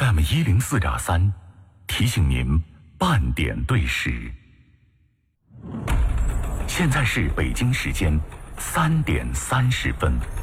FM104.3，提醒您半点对时。现在是北京时间3点30分。